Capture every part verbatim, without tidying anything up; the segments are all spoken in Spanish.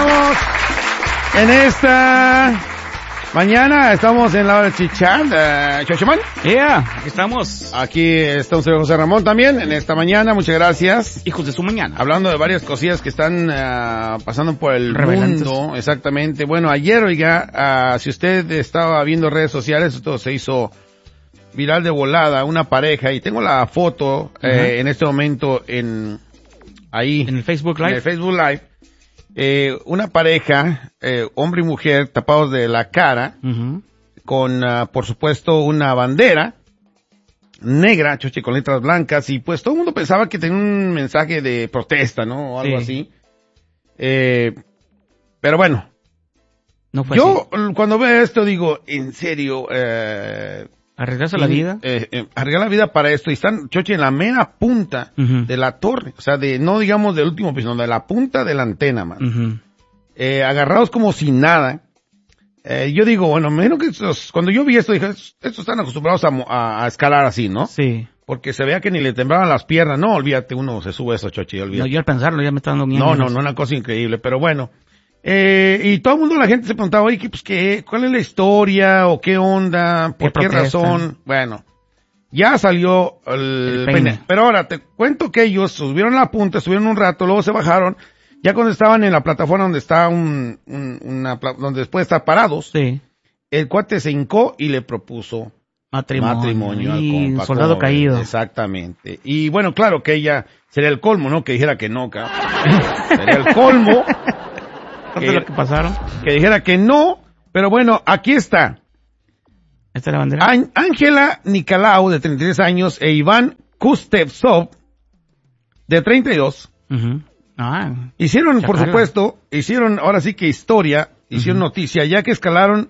estamos en esta mañana, estamos en la hora de chichar, uh, Chochimán. Yeah, aquí estamos. Aquí está un señor José Ramón también, en esta mañana, muchas gracias. Hijos de su mañana. Hablando de varias cosillas que están uh, pasando por el Revelantes. mundo, exactamente. Bueno, ayer, oiga, uh, si usted estaba viendo redes sociales, esto se hizo viral de volada, una pareja, y tengo la foto uh-huh. eh, en este momento en ahí. En el Facebook Live. En el Facebook Live. Eh, una pareja, eh, hombre y mujer, tapados de la cara, uh-huh. con, uh, por supuesto, una bandera negra, choche, con letras blancas, y pues todo el mundo pensaba que tenía un mensaje de protesta, ¿no? O algo sí. así. Eh, pero bueno. No fue yo, así. Cuando veo esto, digo, en serio, eh... ¿Arriesgarse la vida? Eh, eh, arriesgar la vida para esto. Y están, choche, en la mera punta uh-huh. de la torre. O sea, de, no digamos del último piso, de la punta de la antena, man. Uh-huh. Eh, agarrados como sin nada. Eh, yo digo, bueno, menos que estos, cuando yo vi esto, dije, estos, estos están acostumbrados a, a, a escalar así, ¿no? Sí. Porque se veía que ni le temblaban las piernas. No, olvídate, uno se sube eso, choche, olvídate. No, yo al pensarlo ya me está dando miedo. No, no, no, una cosa increíble, pero bueno. Eh, y todo el mundo, la gente se preguntaba, oye, pues, ¿qué, cuál es la historia? ¿O qué onda? ¿Por qué, qué razón? Bueno, ya salió el, el peine. peine. Pero ahora, te cuento que ellos subieron la punta, subieron un rato, luego se bajaron. Ya cuando estaban en la plataforma donde está un, un una, donde después de estar parados, sí. el cuate se hincó y le propuso matrimonio, matrimonio y al compa. Soldado caído. Exactamente. Y bueno, claro que ella sería el colmo, ¿no? Que dijera que no, cabrón. Sería el colmo. ¿Qué es lo que pasaron? Que dijera que no, pero bueno, aquí está. ¿Esta es la bandera? Ángela Nicolau, de treinta y tres años, e Iván Kustevsov, de treinta y dos. Uh-huh. Ah, hicieron, por chacarra. supuesto, hicieron ahora sí que historia, hicieron uh-huh. noticia, ya que escalaron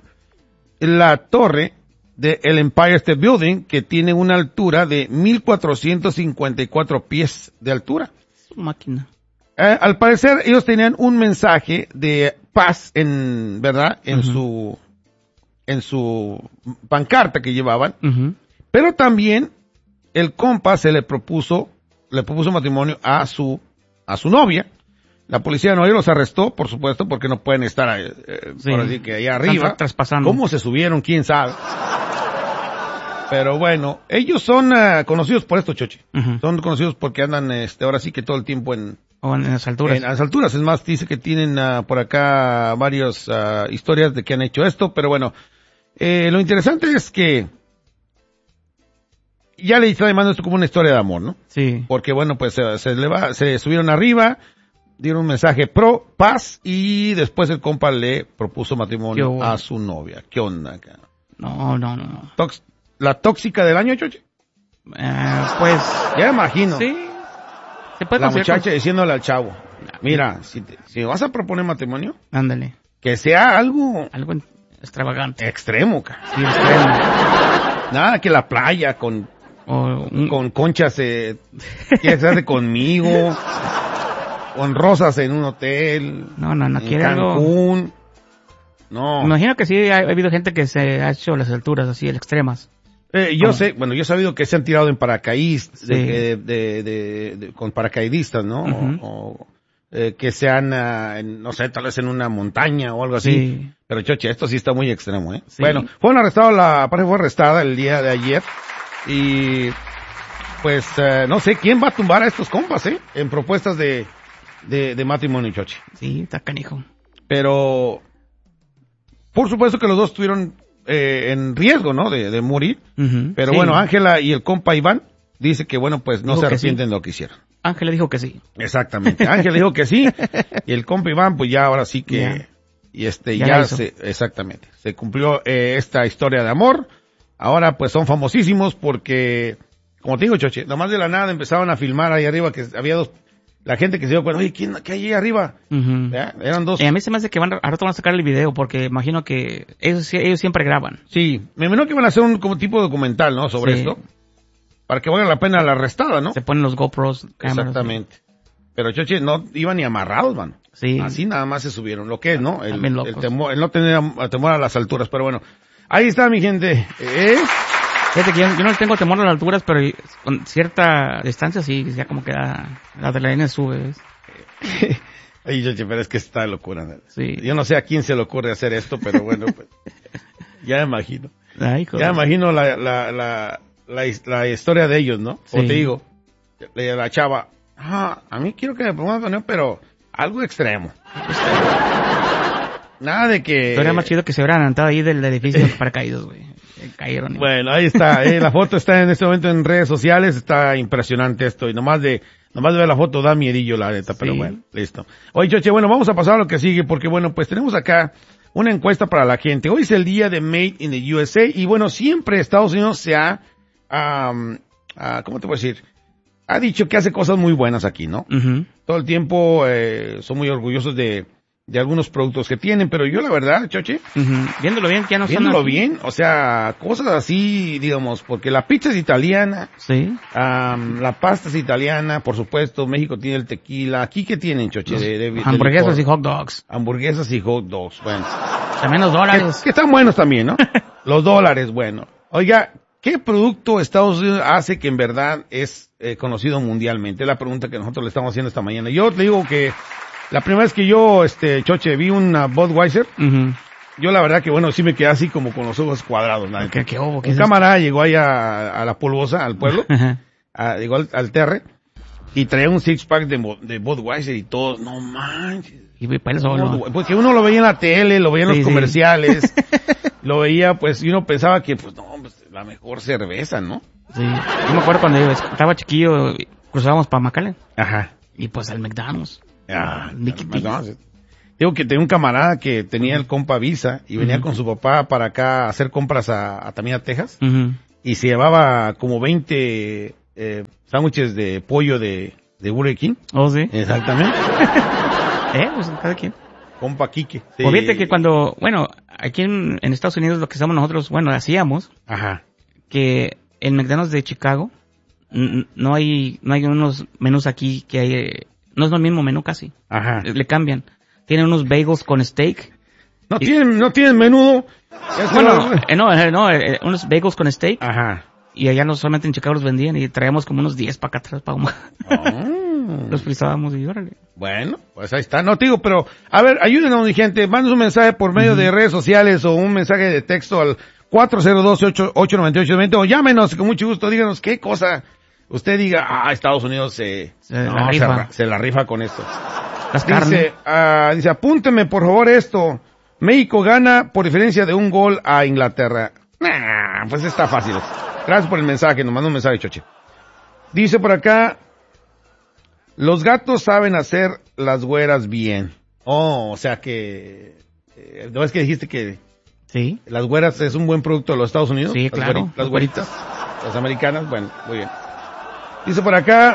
la torre del Empire State Building, que tiene una altura de mil cuatrocientos cincuenta y cuatro pies de altura. Su máquina. Eh, al parecer ellos tenían un mensaje de paz en, ¿verdad? En uh-huh. su, en su pancarta que llevaban. Uh-huh. Pero también el compa se le propuso, le propuso matrimonio a su, a su novia. La policía de Nueva York los arrestó, por supuesto, porque no pueden estar, eh, sí. por así que allá arriba. Traspasando. ¿Cómo se subieron? ¿Quién sabe? Pero bueno, ellos son uh, conocidos por esto, Choche. Uh-huh. Son conocidos porque andan, este, ahora sí que todo el tiempo en, O en las alturas. En las alturas, es más, dice que tienen uh, por acá varias uh, historias de que han hecho esto, pero bueno, eh, lo interesante es que ya le está llamando esto como una historia de amor, ¿no? Sí. Porque bueno, pues se, se, le va, se subieron arriba, dieron un mensaje pro, paz, y después el compa le propuso matrimonio a su novia. ¿Qué onda acá? No, no, no. Tox- ¿La tóxica del año, Choche? Eh, pues... Ya me imagino. Sí. La muchacha con... diciéndole al chavo, mira, si, te, si vas a proponer matrimonio, ándale, que sea algo algo extravagante, extremo, cara. Sí, extremo. Nada que la playa con o un... con conchas eh, que se hace conmigo, con rosas en un hotel, no, no, no en quiere Cancún, algo... no. Me imagino que sí ha, ha habido gente que se ha hecho las alturas así, extremas. Eh, yo ¿Cómo? sé, bueno, yo he sabido que se han tirado en paracaídas, sí. de, de, de, de, con paracaidistas, ¿no? Uh-huh. O, o eh, que sean, uh, en, no sé, tal vez en una montaña o algo así. Sí. Pero, Choche, esto sí está muy extremo, ¿eh? Sí. Bueno, fueron arrestados, la pareja fue arrestada el día de ayer. Y, pues, uh, no sé quién va a tumbar a estos compas, ¿eh? En propuestas de, de, de matrimonio, Choche. Sí, está canijo. Pero, por supuesto que los dos tuvieron... Eh, en riesgo, ¿no? De, de morir. Uh-huh. Pero sí. Bueno, Ángela y el compa Iván dice que, bueno, pues no dijo se arrepienten sí. de lo que hicieron. Ángela dijo que sí. Exactamente. Ángela dijo que sí. Y el compa Iván, pues ya ahora sí que... Yeah. Y este, ya, ya se... Exactamente. Se cumplió eh, esta historia de amor. Ahora, pues son famosísimos porque... Como te digo, Choche, nomás de la nada empezaron a filmar ahí arriba que había dos... La gente que se dio cuenta, oye, ¿quién, ¿qué hay ahí arriba? Uh-huh. Eran dos. Y a mí se me hace que van a, a rato van a sacar el video, porque imagino que ellos, ellos siempre graban. Sí, me imagino que van a hacer un como tipo de documental, ¿no? Sobre sí. esto. Para que valga la pena la arrestada, ¿no? Se ponen los GoPros. Cámaras, exactamente. Sí. Pero, Choche, no iban ni amarrados, mano. Sí. Así nada más se subieron. Lo que es, ¿no? El, el, temor, el no tener temor a las alturas. Pero bueno, ahí está, mi gente. ¿Eh? Fíjate que yo, yo no tengo temor a las alturas, pero con cierta distancia sí, ya como que la, la adrenalina sube. Ay, Choche, pero es que está de locura. Sí. Yo no sé a quién se le ocurre hacer esto, pero bueno, pues, ya me imagino. Ay, ya me imagino la, la, la, la, la historia de ellos, ¿no? Sí. O te digo, la chava, ah, a mí quiero que me pongan, pero algo extremo. Nada de que... Sería más chido que se hubieran adelantado ahí del edificio para caídos, güey. Cayeron. Bueno, ahí está, eh, la foto está en este momento en redes sociales, está impresionante esto, y nomás de, nomás de ver la foto da miedillo la neta, pero Sí. bueno, listo. Oye, Choche, bueno, vamos a pasar a lo que sigue, porque bueno, pues tenemos acá una encuesta para la gente. Hoy es el día de Made in the U S A, y bueno, siempre Estados Unidos se ha, um, uh, ¿cómo te puedo decir? Ha dicho que hace cosas muy buenas aquí, ¿no? Uh-huh. Todo el tiempo, eh, son muy orgullosos de, de algunos productos que tienen, pero yo la verdad, Choche, Uh-huh. Viéndolo bien, ya no son viéndolo así. bien, o sea, cosas así, digamos, porque la pizza es italiana, Sí. um, la pasta es italiana, por supuesto, México tiene el tequila. ¿Aquí qué tienen, Choche? De, de- de Hamburguesas y licor? hot dogs. Hamburguesas y hot dogs, bueno. También los Que, dólares. que están buenos también, ¿no? Los dólares, bueno. Oiga, ¿qué producto Estados Unidos hace que en verdad es eh, conocido mundialmente? Es la pregunta que nosotros le estamos haciendo esta mañana. Yo te digo que la primera vez que yo, este, Choche, vi una Budweiser, Uh-huh. yo la verdad que bueno, sí me quedé así como con los ojos cuadrados. ¿No? ¿Qué, qué hubo? ¿Qué Un es camarada llegó ahí a, a la Polvosa, al pueblo, esto? Ajá. a- llegó al, al Terre, y traía un six pack de, Bo- de Budweiser y todo. No manches. Y para el solo. Budweiser. Porque uno lo veía en la tele, lo veía en Sí, los sí. comerciales, lo veía pues, y uno pensaba que pues no, pues la mejor cerveza, ¿no? Sí. Yo me acuerdo cuando yo estaba chiquillo, cruzábamos para McAllen. Ajá. Y pues al McDonald's. Ah, Mickey D's. McDonald's. Digo que tenía un camarada que tenía el compa Visa y venía Ujú. con su papá para acá a hacer compras a, a también a Texas, Uh-huh. y se llevaba como veinte eh, sándwiches de pollo de, de Burger King. Oh, sí. Exactamente. Eh, pues cada quien. Compa Quique. Sí. O fíjate que cuando, bueno, aquí en, en Estados Unidos lo que hacemos nosotros, bueno, hacíamos, Ajá. que en McDonald's de Chicago, n- no hay, no hay unos menús aquí que hay, eh, no es el mismo menú casi. Ajá. Le cambian. Tienen unos bagels con steak. No tienen, no tienen menudo. Es Bueno, que- eh, no, eh, no, eh, unos bagels con steak. Ajá. Y allá no solamente en Chicago los vendían y traíamos como unos diez para acá atrás para Oh. los frizábamos y órale. Bueno, pues ahí está. No te digo, pero, a ver, ayúdenos, mi gente. Mándenos un mensaje por medio de redes sociales o un mensaje de texto al cuatro cero dos, ocho nueve ocho dos cero o llámenos, con mucho gusto, díganos qué cosa usted diga, ah, Estados Unidos se, Se la rifa. ra- se la rifa con esto. Las carnes. Dice, ah, dice, apúnteme por favor esto. México gana por diferencia de un gol a Inglaterra. Nah, pues está fácil. Gracias por el mensaje, nos manda un mensaje, Choche. Dice por acá, los gatos saben hacer las güeras bien. Oh, o sea que, eh, ¿no es que dijiste que Sí. las güeras es un buen producto de los Estados Unidos? Sí, Las claro. güeri- Las güeritas, las americanas, bueno, muy bien. Dice por acá,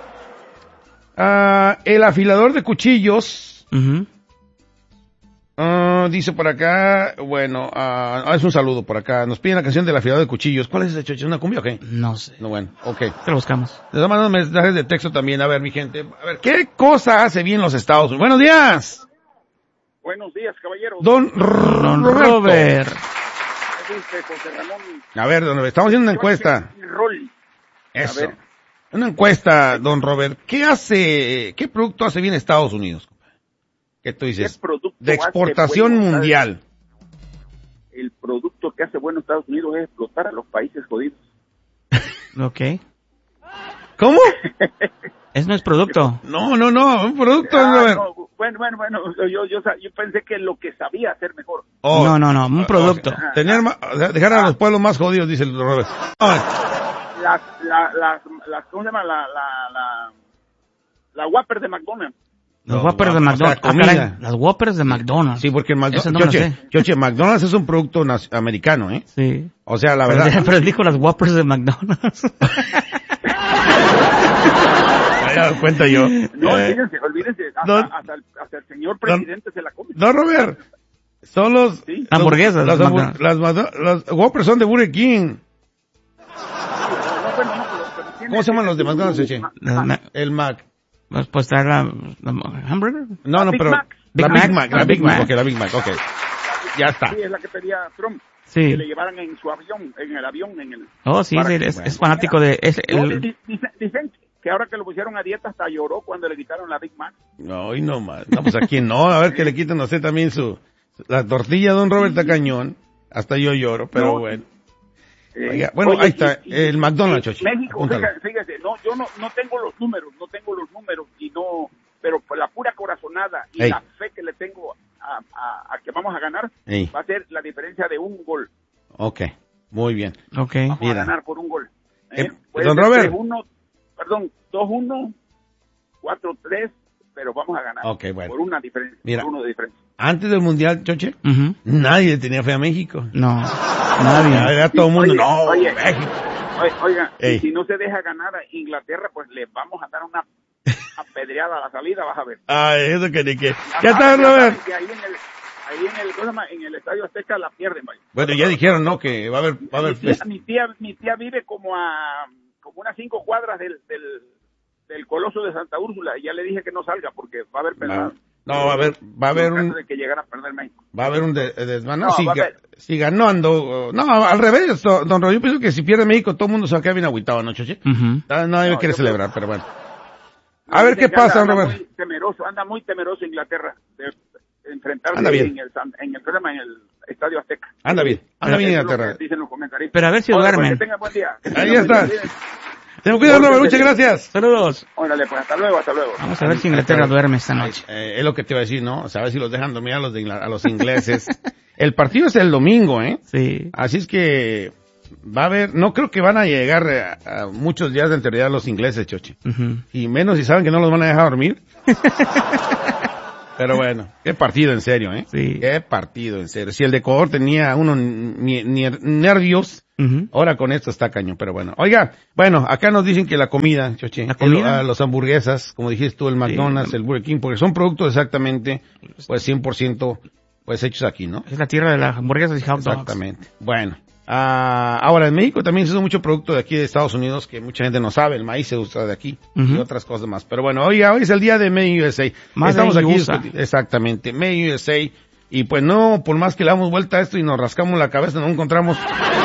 ah, el afilador de cuchillos. Ujú. Ah, dice por acá, bueno, ah, ah, es un saludo por acá. Nos piden la canción del afilador de cuchillos. ¿Cuál es esa, Choche? ¿Una cumbia o qué? No sé. No, bueno, ok. Te lo buscamos. Les mando mensajes de texto también. A ver, mi gente. A ver, ¿qué cosa hace bien los Estados Unidos? Buenos días. Buenos días, caballeros. Don, R- Don Roberto. Robert. ¿Qué dice José Ramón? A ver, don Robert, estamos haciendo una encuesta. Rol. Eso. A ver. Una encuesta, don Robert. ¿Qué hace, qué producto hace bien Estados Unidos? ¿Qué tú dices? ¿Qué producto De hace exportación bueno, mundial. El producto que hace bueno Estados Unidos es explotar a los países jodidos. Ok. ¿Cómo? Eso no es producto. No, no, no, un producto, don Ah, Robert. no, bueno, bueno, bueno, yo, yo, sa- yo pensé que lo que sabía hacer mejor. Oh, No, no, no, un producto. o sea, tener ma- o sea, dejar a los pueblos más jodidos, dice el don Robert. Ah, Las, la, las, las, ¿cómo se llama? La, la, la, la Whopper de McDonald's. Los No, Whoppers de o sea, McDonald's. Ah, comida. caray, las Whoppers de McDonald's. sí, porque el Eso McDonald's, no me lo Choche, sé. Choche, McDonald's es un producto nas- americano, ¿eh? Sí. O sea, la Pero, verdad. pero él dijo las Whoppers de McDonald's. Me he dado cuenta yo. No, Eh, olvídense, olvídense. Hasta, don- hasta, el, hasta el señor presidente se la come. No, Robert. Son los... Sí. los- Hamburguesas, Las, los hamburg- McDonald's. las, Mado- las Whoppers son de Burger King. No, bueno, no, pero- pero tiene- ¿Cómo se llaman los de tiene su- McDonald's, Cheche? Las Ma- El Mac. Pues, pues traer la, la hamburger. No, no, Big pero... Mac. Big la Mac. Big Mac. La La Big Big Mac. Mac. Ok, la Big Mac. Ok. Ya está. Sí, es la que pedía Trump. Sí. Que le llevaran en su avión, en el avión, en el... Oh, sí, para sí, que- es, es fanático de... Es No, el, di- dicen, dicen, que ahora que lo pusieron a dieta hasta lloró cuando le quitaron la Big Mac. No, y no más. No, pues aquí no. A ver que le quiten a usted también su... La tortilla, don Robert, está cañón. Hasta yo lloro, pero No. bueno. Eh, Oiga, bueno, oye, ahí está, y- y- el McDonald's, y Chochi. México, Apúntalo. fíjate, fíjate, no, yo no, no tengo los números, no tengo los números y no, pero por la pura corazonada y Ey. la fe que le tengo a, a, a que vamos a ganar, Ey. va a ser la diferencia de un gol. Ok, muy bien. Ok. Vamos Mira. a ganar por un gol. Eh, ¿eh? Puede don ser Robert. tres uno, perdón, dos uno, cuatro tres, pero vamos a ganar. Ok, bueno. Por una diferencia, Mira. por uno de diferencia. Antes del Mundial, Choche, Ujú. nadie le tenía fe a México. No, Ya nadie. era todo el mundo, Oye, no, oye. México. Oye, Oiga, Ey. y si no se deja ganar a Inglaterra, pues le vamos a dar una apedreada a la salida, vas a ver. Ay, eso que ni que... Ya Ya está, saben, ya Robert. saben que ahí en el, ahí en el, ¿cómo se llama? En el Estadio Azteca la pierden, vaya. Bueno, ya dijeron, ¿no? Que va a haber, va a haber... Mi tía, mi tía, mi tía vive como a, como unas cinco cuadras del, del, del Coloso de Santa Úrsula y ya le dije que no salga porque va a haber pelada. No, va a haber, va a haber En caso un... de que llegara a perder México. Va a haber un de- desmano. No, si, va a ga- haber. si ganando, no, al revés, don don Rodrigo, yo pienso que si pierde México, todo el mundo se va a quedar bien agüitado, ¿no, Choche? Ujú. Ah, Nadie No, quiere yo celebrar, pero bueno. A ver Dice qué que anda- pasa, don anda Robert. Muy temeroso, anda muy temeroso Inglaterra de, de enfrentarse Anda bien. en el, San- en el programa, en el Estadio Azteca. Anda bien, anda bien Eso es lo Inglaterra. que dicen los comentaristas. Pero a ver si Órale, pues, duermen. que tenga buen día. Que Ahí tenga está. buen día. Ten cuidado, Robert, muchas gracias. Saludos. Órale, pues hasta luego, hasta luego. Vamos a ver si Inglaterra duerme esta noche. Eh, es lo que te iba a decir, ¿no? O sea, a ver si los dejan dormir a los, de Ingla- a los ingleses. El partido es el domingo, ¿eh? Sí. Así es que va a haber, no creo que van a llegar eh, a, muchos días de anterioridad los ingleses, Chochi. Ujú. Y menos si saben que no los van a dejar dormir. Pero bueno, qué partido en serio, ¿eh? Sí. Qué partido en serio. Si el de Ecuador tenía unos ni- ni- nervios, Ujú. ahora con esto está cañón, pero bueno. Oiga, bueno, acá nos dicen que la comida, Chochi, ¿La comida? el- los hamburguesas, como dijiste tú, el McDonald's, el Burger King, porque son productos exactamente, pues cien por ciento, pues hechos aquí, ¿no? Es la tierra de las hamburguesas y hot dogs. Exactamente. Bueno. Ah, ahora, en México también se usa mucho producto de aquí de Estados Unidos que mucha gente no sabe. El maíz se usa de aquí y Ujú. otras cosas más. Pero bueno, oiga, hoy es el día de Made U S A. Más Estamos de aquí. U S A. discuti- Exactamente. Made U S A. Y pues no, por más que le damos vuelta a esto y nos rascamos la cabeza, no encontramos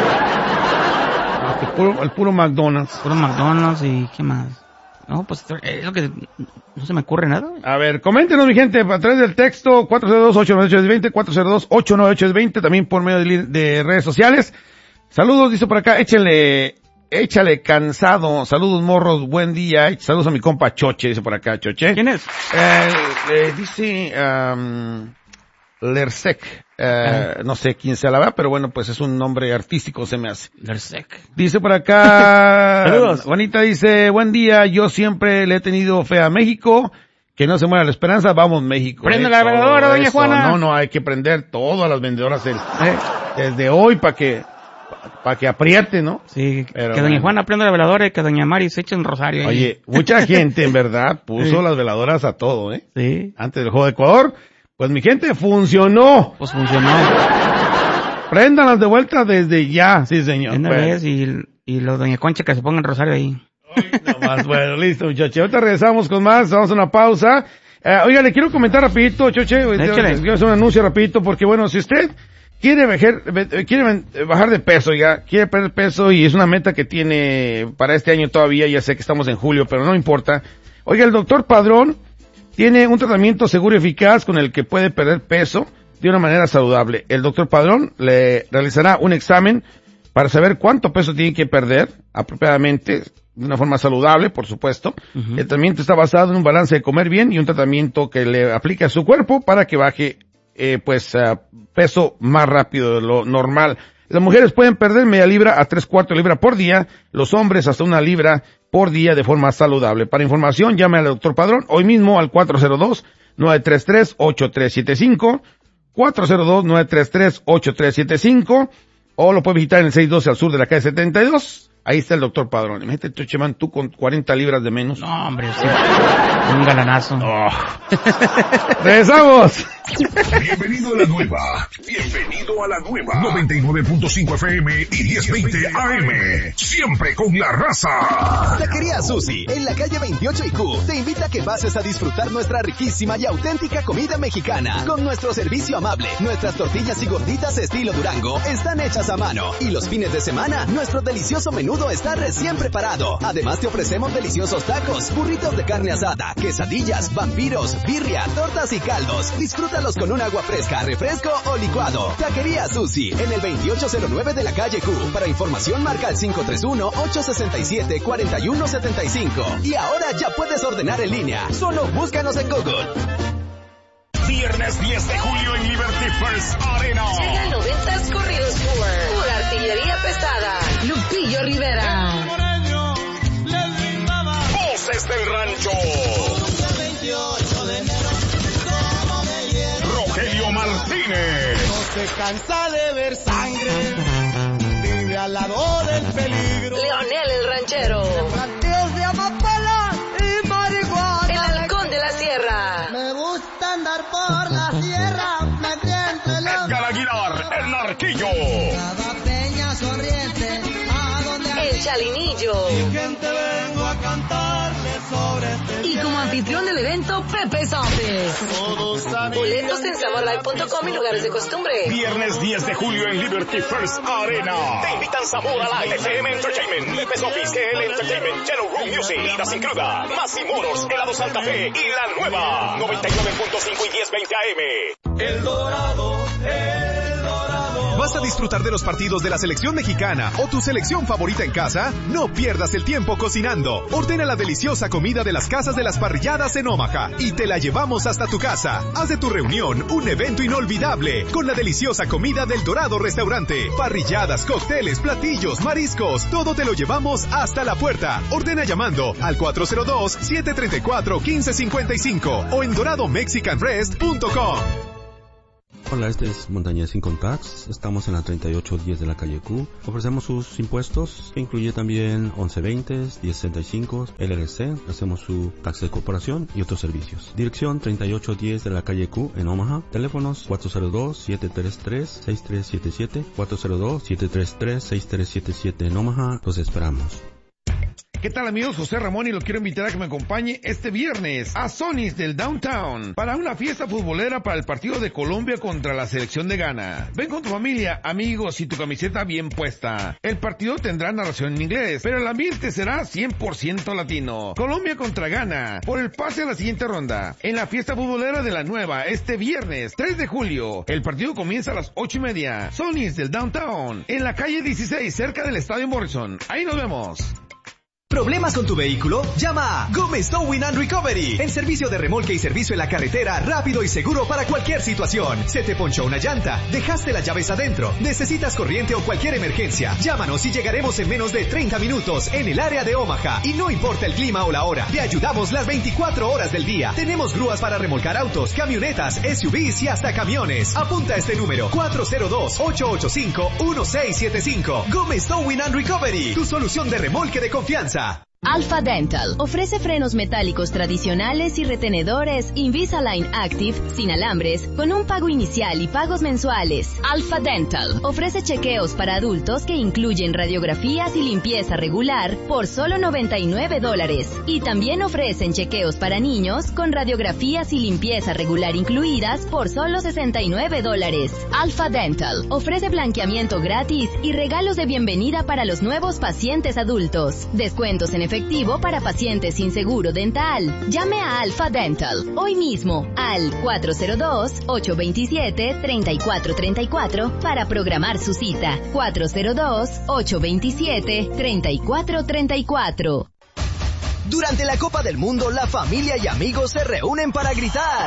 el puro, el puro McDonald's. Puro McDonald's y qué más. No, pues es lo que no se me ocurre nada. A ver, coméntenos, mi gente, a través del texto cuatro cero dos, ocho nueve ocho, dos cero, cuatro cero dos, ocho nueve ocho, dos cero, también por medio de, li- de redes sociales. Saludos, dice por acá, échenle, échale cansado. Saludos, morros, buen día. Saludos a mi compa Choche, dice por acá, Choche. ¿Quién es? Eh, eh, dice, um, Lersec, eh, no sé quién sea la verdad, pero bueno, pues es un nombre artístico, se me hace. Lersec. Dice por acá, Saludos. Juanita dice, buen día, yo siempre le he tenido fe a México, que no se muera la esperanza, vamos México. Prende eh, la todo veladora, doña eso. Juana. No, no, hay que prender todo a las vendedoras del- Eh, desde hoy para que, para que apriete, ¿no? sí, Pero que doña bueno. Juana prenda la veladora y que doña Mari se eche un rosario ahí. Oye, mucha gente en verdad puso Sí. las veladoras a todo, ¿eh? Sí, Antes del juego de Ecuador, pues mi gente, funcionó. pues funcionó. Préndanlas de vuelta desde ya, sí señor. De una Bueno. vez y, y los doña Concha que se pongan rosario ahí. No más, bueno, listo, muchachos. Ahorita regresamos con más, vamos a una pausa. Eh, oiga, le quiero comentar rapidito, Choche, Échale. quiero hacer un anuncio rapidito, porque bueno, si usted quiere bajar, quiere bajar de peso, oiga, quiere perder peso y es una meta que tiene para este año todavía, ya sé que estamos en julio, pero no importa. Oiga, el doctor Padrón tiene un tratamiento seguro y eficaz con el que puede perder peso de una manera saludable. El doctor Padrón le realizará un examen para saber cuánto peso tiene que perder apropiadamente, de una forma saludable, por supuesto. Ujú. El tratamiento está basado en un balance de comer bien y un tratamiento que le aplique a su cuerpo para que baje, eh, pues, uh, peso más rápido de lo normal. Las mujeres pueden perder media libra a tres cuartos de libra por día, los hombres hasta una libra por día de forma saludable. Para información, llame al doctor Padrón hoy mismo al cuatro cero dos, nueve tres tres, ocho tres siete cinco, cuatro cero dos, nueve tres tres, ocho tres siete cinco, o lo puede visitar en el seiscientos doce al sur de la calle setenta y dos. Ahí está el doctor Padrón. Imagínate, Chochemán, tú con cuarenta libras de menos. No, hombre, sí. Un galanazo. Oh. ¡Regresamos! Bienvenido a la nueva. Bienvenido a la nueva. noventa y nueve punto cinco F M y diez veinte A M. Siempre con la raza. Taquería Susi, en la calle veintiocho y Q, te invita a que pases a disfrutar nuestra riquísima y auténtica comida mexicana. Con nuestro servicio amable, nuestras tortillas y gorditas estilo Durango están hechas a mano. Y los fines de semana, nuestro delicioso menú menudo está recién preparado. Además te ofrecemos deliciosos tacos, burritos de carne asada, quesadillas, vampiros, birria, tortas y caldos. Disfrútalos con un agua fresca, refresco o licuado. Taquería Susi, en el veintiocho cero nueve de la calle Q. Para información marca al cinco tres uno, ocho seis siete, cuatro uno siete cinco. Y ahora ya puedes ordenar en línea. Solo búscanos en Google. Viernes diez de julio en Liberty First Arena. Llega el noventas Corridos Tour. Pura artillería pesada. Lupillo Rivera. Voces del Rancho. Rogelio Martínez. No se cansa de ver sangre. Vive al lado del peligro. Leonel el Ranchero. Planteos de amapola y marihuana. El Halcón de la Sierra. Me gusta andar por la sierra. Me siento loco. Edgar Aguilar, el Narquillo. Cada peña sonriente. A donde El Chalinillo. gente vengo a cantarle sobre este. Y como anfitrión del evento, Pepe Sánchez. Todos Boletos en samurai punto com y lugares de costumbre. Viernes diez de julio en Liberty First Arena. Te invitan Zamora Live, F M Entertainment, Pepe Sofis, G L Entertainment, Channel Room Music, Vidas Includa, Más y Moros, Helado Santa Fe y La Nueva. noventa y nueve punto cinco y diez veinte A M. El Dorado, el Dorado. ¿Vas a disfrutar de los partidos de la selección mexicana o tu selección favorita en casa? No pierdas el tiempo cocinando. Ordena la deliciosa comida de las casas de las parrilladas en Omaha y te la llevamos hasta tu casa. Haz de tu reunión un evento inolvidable con la deliciosa comida del Dorado Restaurante. Parrilladas, cócteles, platillos, mariscos, todo te lo llevamos hasta la puerta. Ordena llamando al cuatro cero dos, siete tres cuatro, uno cinco cinco cinco o en dorado mexican rest punto com. Hola, este es Montañez Sin Contacts. Estamos en la treinta y ocho diez de la calle Q. Ofrecemos sus impuestos, que incluye también once veinte, diez sesenta y cinco, L L C. Hacemos su taxa de corporación y otros servicios. Dirección treinta y ocho diez de la calle Q en Omaha. Teléfonos cuatro cero dos, siete tres tres, seis tres siete siete, cuatro cero dos, siete tres tres, seis tres siete siete en Omaha. Los esperamos. ¿Qué tal, amigos? José Ramón, y lo quiero invitar a que me acompañe este viernes a Sonny's del Downtown para una fiesta futbolera para el partido de Colombia contra la selección de Ghana. Ven con tu familia, amigos y tu camiseta bien puesta. El partido tendrá narración en inglés, pero el ambiente será cien por ciento latino. Colombia contra Ghana por el pase a la siguiente ronda en la fiesta futbolera de La Nueva este viernes tres de julio. El partido comienza a las ocho y media. Sonny's del Downtown en la calle dieciséis cerca del Estadio Morrison. Ahí nos vemos. ¿Problemas con tu vehículo? Llama a Gómez Towing and Recovery. El servicio de remolque y servicio en la carretera, rápido y seguro para cualquier situación. Se te ponchó una llanta, dejaste las llaves adentro, necesitas corriente o cualquier emergencia. Llámanos y llegaremos en menos de treinta minutos en el área de Omaha. Y no importa el clima o la hora, te ayudamos las veinticuatro horas del día. Tenemos grúas para remolcar autos, camionetas, S U Vs y hasta camiones. Apunta este número: cuatro cero dos, ocho ocho cinco, uno seis siete cinco. Gómez Towing and Recovery, tu solución de remolque de confianza. Alpha Dental ofrece frenos metálicos tradicionales y retenedores Invisalign Active sin alambres con un pago inicial y pagos mensuales. Alpha Dental ofrece chequeos para adultos que incluyen radiografías y limpieza regular por solo noventa y nueve dólares. Y también ofrecen chequeos para niños con radiografías y limpieza regular incluidas por solo sesenta y nueve dólares. Alpha Dental ofrece blanqueamiento gratis y regalos de bienvenida para los nuevos pacientes adultos. Descuentos en efectivo efectivo para pacientes sin seguro dental. Llame a Alpha Dental hoy mismo al cuatro cero dos, ocho dos siete, tres cuatro tres cuatro para programar su cita. cuatro cero dos, ocho dos siete, tres cuatro tres cuatro. Durante la Copa del Mundo, la familia y amigos se reúnen para gritar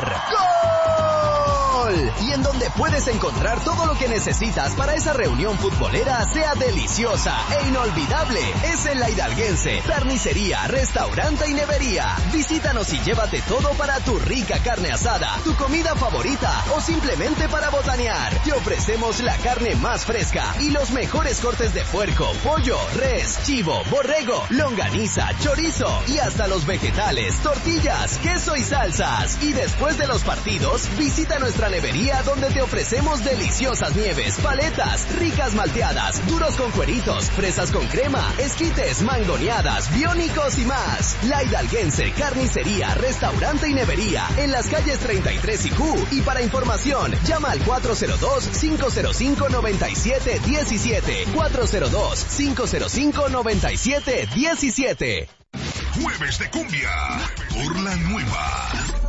¡Gol! Y en donde puedes encontrar todo lo que necesitas para esa reunión futbolera sea deliciosa e inolvidable. Es en La Hidalguense, carnicería, restaurante y nevería. Visítanos y llévate todo para tu rica carne asada, tu comida favorita o simplemente para botanear. Te ofrecemos la carne más fresca y los mejores cortes de puerco, pollo, res, chivo, borrego, longaniza, chorizo y hasta los vegetales, tortillas, queso y salsas. Y después de los partidos, visita nuestra nevería donde te ofrecemos deliciosas nieves, paletas, ricas malteadas, duros con cueritos, fresas con crema, esquites, mangoneadas, biónicos y más. La Hidalguense, carnicería, restaurante y nevería en las calles treinta y tres y Q. Y para información, llama al cuatro cero dos, cinco cero cinco, nueve siete uno siete, cuatro cero dos, cinco cero cinco, nueve siete uno siete. Jueves de cumbia por la nueva.